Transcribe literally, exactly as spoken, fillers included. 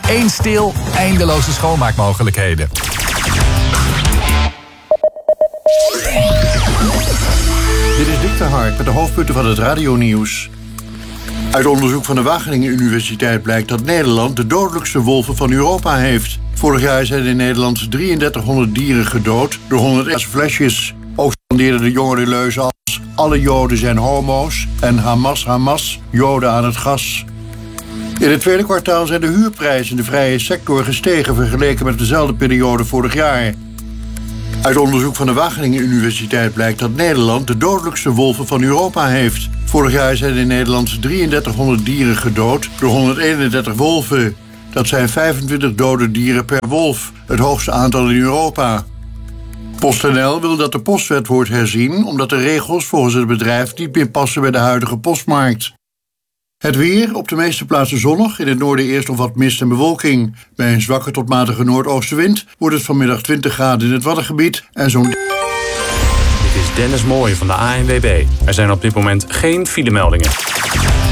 Eén stil, eindeloze schoonmaakmogelijkheden. Dit is Dick de Hark met de hoofdpunten van het radionieuws. Uit onderzoek van de Wageningen Universiteit blijkt dat Nederland de dodelijkste wolven van Europa heeft. Vorig jaar zijn in Nederland drieëndertighonderd dieren gedood door honderd flesjes. Ook scandeerden de jongeren leuzen als alle Joden zijn homo's en Hamas, Hamas, Joden aan het gas. In het tweede kwartaal zijn de huurprijzen in de vrije sector gestegen vergeleken met dezelfde periode vorig jaar. Uit onderzoek van de Wageningen Universiteit blijkt dat Nederland de dodelijkste wolven van Europa heeft. Vorig jaar zijn in Nederland drieëndertighonderd dieren gedood door honderdeenendertig wolven. Dat zijn vijfentwintig dode dieren per wolf, het hoogste aantal in Europa. PostNL wil dat de postwet wordt herzien omdat de regels volgens het bedrijf niet meer passen bij de huidige postmarkt. Het weer, op de meeste plaatsen zonnig, in het noorden eerst nog wat mist en bewolking. Bij een zwakke tot matige noordoostenwind wordt het vanmiddag twintig graden in het Waddengebied en zo'n... Dit is Dennis Mooij van de A N W B. Er zijn op dit moment geen filemeldingen.